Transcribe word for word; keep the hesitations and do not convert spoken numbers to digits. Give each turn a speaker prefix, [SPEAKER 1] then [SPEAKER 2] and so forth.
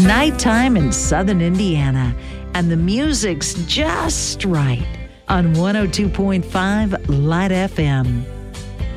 [SPEAKER 1] nighttime in southern Indiana, and the music's just right on one oh two point five Light F M.